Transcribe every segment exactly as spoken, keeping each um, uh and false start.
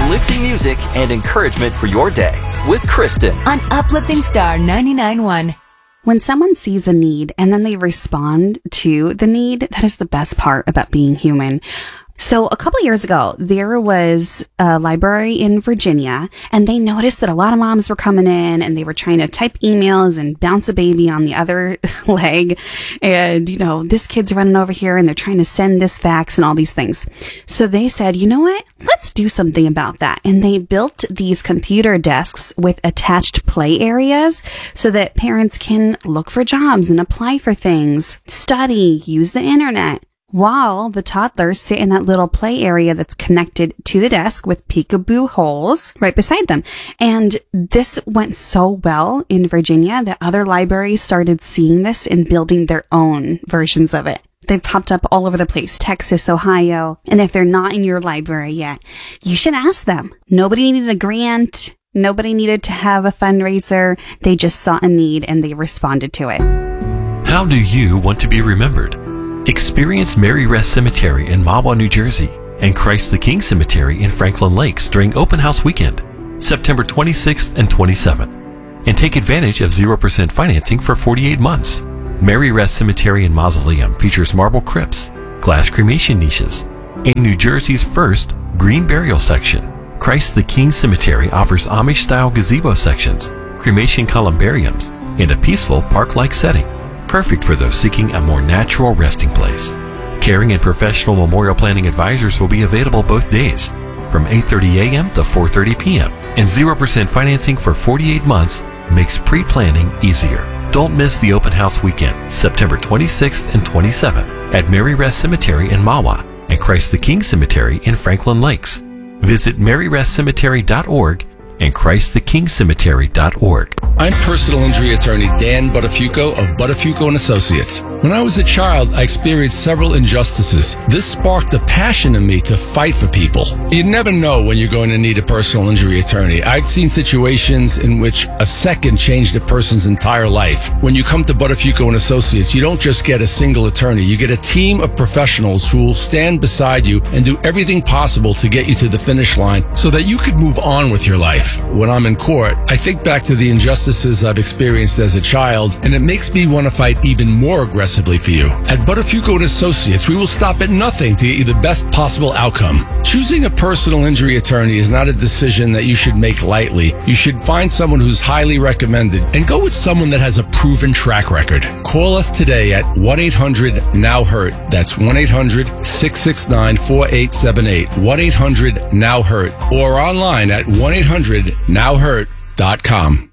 uplifting music and encouragement for your day with Kristen on Uplifting Star ninety-nine point one. When someone sees a need and then they respond to the need, that is the best part about being human. So a couple years ago, there was a library in Virginia, and they noticed that a lot of moms were coming in and they were trying to type emails and bounce a baby on the other leg. And, you know, this kid's running over here and they're trying to send this fax and all these things. So they said, you know what? Let's do something about that. And they built these computer desks with attached play areas so that parents can look for jobs and apply for things, study, use the internet, while the toddlers sit in that little play area that's connected to the desk with peekaboo holes right beside them. And this went so well in Virginia that other libraries started seeing this and building their own versions of it. They've popped up all over the place, Texas, Ohio. And if they're not in your library yet, you should ask them. Nobody needed a grant. Nobody needed to have a fundraiser. They just saw a need and they responded to it. How do you want to be remembered? Experience Mary Rest Cemetery in Mahwah, New Jersey, and Christ the King Cemetery in Franklin Lakes during Open House Weekend, September twenty-sixth and twenty-seventh, and take advantage of zero percent financing for forty-eight months. Mary Rest Cemetery and Mausoleum features marble crypts, glass cremation niches, and New Jersey's first green burial section. Christ the King Cemetery offers Amish-style gazebo sections, cremation columbariums, and a peaceful park-like setting, perfect for those seeking a more natural resting place. Caring and professional memorial planning advisors will be available both days from eight thirty a.m. to four thirty p.m. and zero percent financing for forty-eight months makes pre-planning easier. Don't miss the Open House Weekend, September twenty-sixth and twenty-seventh at Mary Rest Cemetery in Mahwah and Christ the King Cemetery in Franklin Lakes. Visit mary rest cemetery dot org and christ the king cemetery dot org. I'm personal injury attorney Dan Buttafuoco of Buttafuoco and Associates. When I was a child, I experienced several injustices. This sparked a passion in me to fight for people. You never know when you're going to need a personal injury attorney. I've seen situations in which a second changed a person's entire life. When you come to Buttafuoco and Associates, you don't just get a single attorney. You get a team of professionals who will stand beside you and do everything possible to get you to the finish line so that you could move on with your life. When I'm in court, I think back to the injustices I've experienced as a child, and it makes me want to fight even more aggressively for you. At Buttafuoco and Associates, we will stop at nothing to get you the best possible outcome. Choosing a personal injury attorney is not a decision that you should make lightly. You should find someone who's highly recommended and go with someone that has a proven track record. Call us today at one eight hundred now hurt. That's one eight hundred six six nine four eight seven eight. one eight hundred now hurt. Or online at one eight hundred now hurt dot com.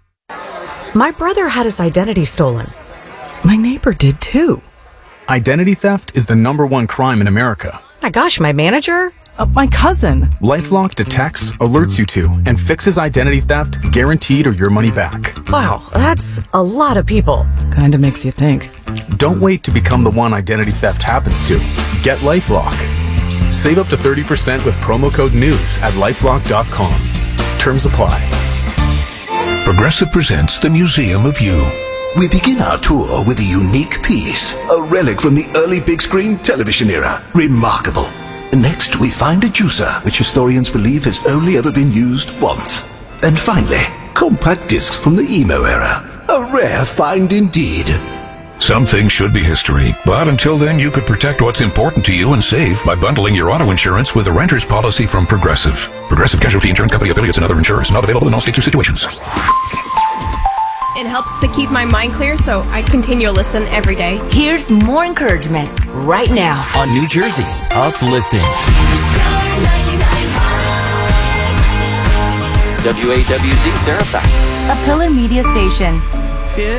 My brother had his identity stolen. My neighbor did too. Identity theft is the number one crime in America. My gosh, my manager? Uh, my cousin. LifeLock detects, alerts you to, and fixes identity theft, guaranteed or your money back. Wow, that's a lot of people. Kinda makes you think. Don't wait to become the one identity theft happens to. Get LifeLock. Save up to thirty percent with promo code NEWS at lifelock dot com. Terms apply. Progressive presents the Museum of You. We begin our tour with a unique piece, a relic from the early big screen television era. Remarkable. Next, we find a juicer, which historians believe has only ever been used once. And finally, compact discs from the emo era. A rare find indeed. Some things should be history, but until then you could protect what's important to you and save by bundling your auto insurance with a renter's policy from Progressive. Progressive Casualty Insurance Company affiliates and other insurers not available in all states or situations. It helps to keep my mind clear, so I continue to listen every day. Here's more encouragement right now on New Jersey's Uplifting. W A W Z Sarah Fact. A Pillar Media station.